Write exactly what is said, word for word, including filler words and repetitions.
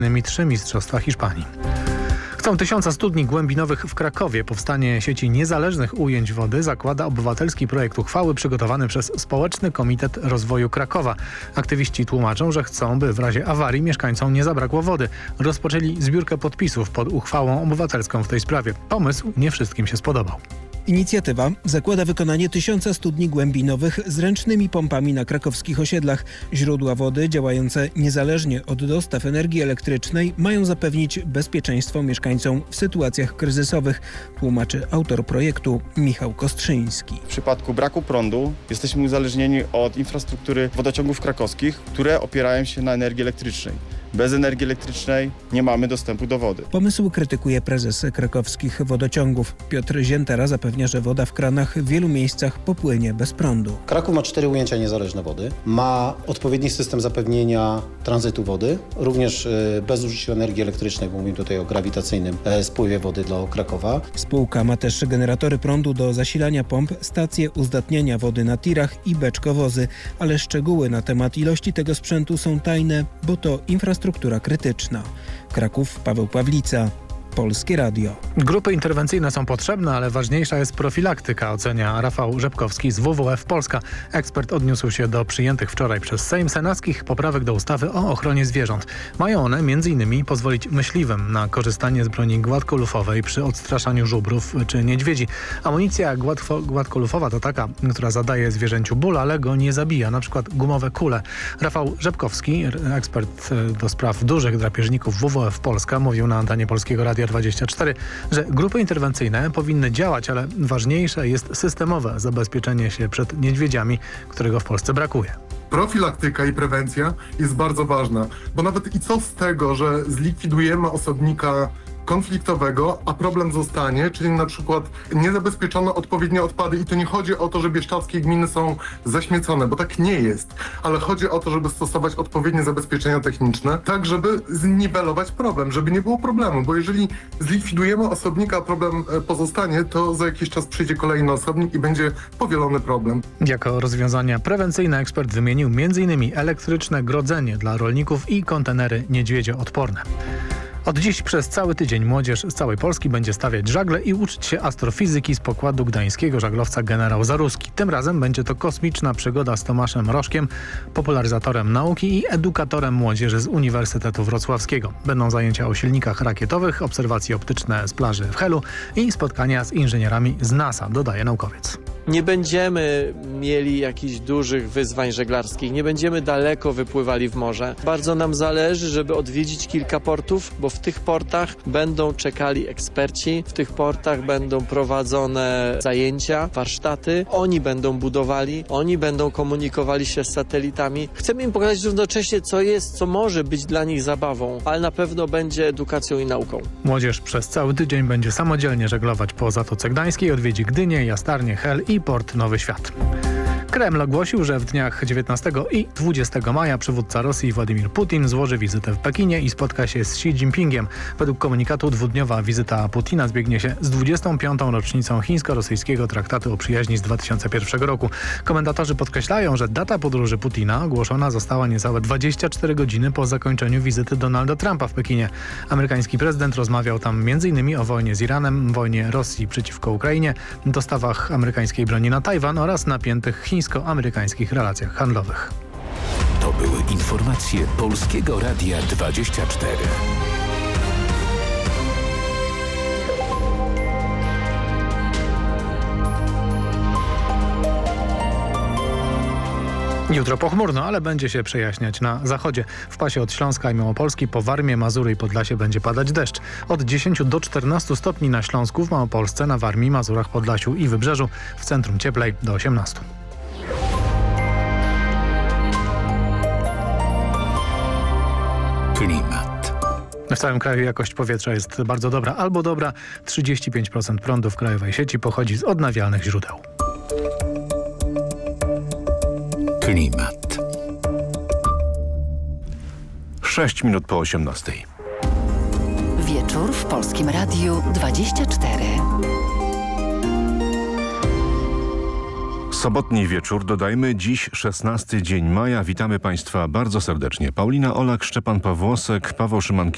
trzy Mistrzostwa Hiszpanii. Chcą tysiąca studni głębinowych w Krakowie. Powstanie sieci niezależnych ujęć wody zakłada obywatelski projekt uchwały przygotowany przez Społeczny Komitet Rozwoju Krakowa. Aktywiści tłumaczą, że chcą, by w razie awarii mieszkańcom nie zabrakło wody. Rozpoczęli zbiórkę podpisów pod uchwałą obywatelską w tej sprawie. Pomysł nie wszystkim się spodobał. Inicjatywa zakłada wykonanie tysiąca studni głębinowych z ręcznymi pompami na krakowskich osiedlach. Źródła wody działające niezależnie od dostaw energii elektrycznej mają zapewnić bezpieczeństwo mieszkańcom w sytuacjach kryzysowych, tłumaczy autor projektu Michał Kostrzyński. W przypadku braku prądu jesteśmy uzależnieni od infrastruktury wodociągów krakowskich, które opierają się na energii elektrycznej. Bez energii elektrycznej nie mamy dostępu do wody. Pomysł krytykuje prezes krakowskich wodociągów. Piotr Ziętara zapewnia, że woda w kranach w wielu miejscach popłynie bez prądu. Kraków ma cztery ujęcia niezależne wody. Ma odpowiedni system zapewnienia tranzytu wody, również bez użycia energii elektrycznej, bo mówimy tutaj o grawitacyjnym spływie wody dla Krakowa. Spółka ma też generatory prądu do zasilania pomp, stacje uzdatniania wody na tirach i beczkowozy, ale szczegóły na temat ilości tego sprzętu są tajne, bo to infrastruktura Struktura krytyczna. Kraków, Paweł Pawlica. Polskie Radio. Grupy interwencyjne są potrzebne, ale ważniejsza jest profilaktyka, ocenia Rafał Rzepkowski z W W F Polska. Ekspert odniósł się do przyjętych wczoraj przez Sejm senackich poprawek do ustawy o ochronie zwierząt. Mają one między innymi pozwolić myśliwym na korzystanie z broni gładkolufowej przy odstraszaniu żubrów czy niedźwiedzi. Amunicja gładko, gładkolufowa to taka, która zadaje zwierzęciu ból, ale go nie zabija, na przykład gumowe kule. Rafał Rzepkowski, ekspert do spraw dużych drapieżników W W F Polska, mówił na antenie Polskiego Radia dwadzieścia cztery, że grupy interwencyjne powinny działać, ale ważniejsze jest systemowe zabezpieczenie się przed niedźwiedziami, którego w Polsce brakuje. Profilaktyka i prewencja jest bardzo ważna, bo nawet i co z tego, że zlikwidujemy osobnika konfliktowego, a problem zostanie, czyli na przykład niezabezpieczone odpowiednie odpady i to nie chodzi o to, że bieszczadzkie gminy są zaśmiecone, bo tak nie jest, ale chodzi o to, żeby stosować odpowiednie zabezpieczenia techniczne, tak żeby zniwelować problem, żeby nie było problemu, bo jeżeli zlikwidujemy osobnika, a problem pozostanie, to za jakiś czas przyjdzie kolejny osobnik i będzie powielony problem. Jako rozwiązania prewencyjne ekspert wymienił między innymi elektryczne grodzenie dla rolników i kontenery niedźwiedzioodporne. Od dziś przez cały tydzień młodzież z całej Polski będzie stawiać żagle i uczyć się astrofizyki z pokładu gdańskiego żaglowca Generał Zaruski. Tym razem będzie to kosmiczna przygoda z Tomaszem Rożkiem, popularyzatorem nauki i edukatorem młodzieży z Uniwersytetu Wrocławskiego. Będą zajęcia o silnikach rakietowych, obserwacje optyczne z plaży w Helu i spotkania z inżynierami z NASA, dodaje naukowiec. Nie będziemy mieli jakichś dużych wyzwań żeglarskich, nie będziemy daleko wypływali w morze. Bardzo nam zależy, żeby odwiedzić kilka portów, bo w tych portach będą czekali eksperci, w tych portach będą prowadzone zajęcia, warsztaty. Oni będą budowali, oni będą komunikowali się z satelitami. Chcemy im pokazać równocześnie, co jest, co może być dla nich zabawą, ale na pewno będzie edukacją i nauką. Młodzież przez cały tydzień będzie samodzielnie żeglować po Zatoce Gdańskiej, odwiedzi Gdynię, Jastarnię, Hel i port Nowy Świat. Kreml ogłosił, że w dniach dziewiętnastego i dwudziestego maja przywódca Rosji Władimir Putin złoży wizytę w Pekinie i spotka się z Xi Jinpingiem. Według komunikatu dwudniowa wizyta Putina zbiegnie się z dwudziestą piątą rocznicą chińsko-rosyjskiego traktatu o przyjaźni z dwa tysiące pierwszego roku. Komentatorzy podkreślają, że data podróży Putina ogłoszona została niecałe dwadzieścia cztery godziny po zakończeniu wizyty Donalda Trumpa w Pekinie. Amerykański prezydent rozmawiał tam między innymi o wojnie z Iranem, wojnie Rosji przeciwko Ukrainie, dostawach amerykańskiej broni na Tajwan oraz napiętych chińsko-amerykańskich relacjach handlowych. To były informacje Polskiego Radia dwadzieścia cztery. Jutro pochmurno, ale będzie się przejaśniać na zachodzie. W pasie od Śląska i Małopolski po Warmie, Mazury i Podlasie będzie padać deszcz. Od dziesięciu do czternastu stopni na Śląsku, w Małopolsce, na Warmii, Mazurach, Podlasiu i Wybrzeżu. W centrum cieplej do osiemnastu. Klimat. W całym kraju jakość powietrza jest bardzo dobra albo dobra. trzydzieści pięć procent prądu w krajowej sieci pochodzi z odnawialnych źródeł. Klimat. Sześć minut po osiemnastej. Wieczór w Polskim Radiu dwadzieścia cztery. Sobotni wieczór, dodajmy, dziś szesnasty dzień maja. Witamy Państwa bardzo serdecznie. Paulina Olak, Szczepan Pawłosek, Paweł Szymankiewicz.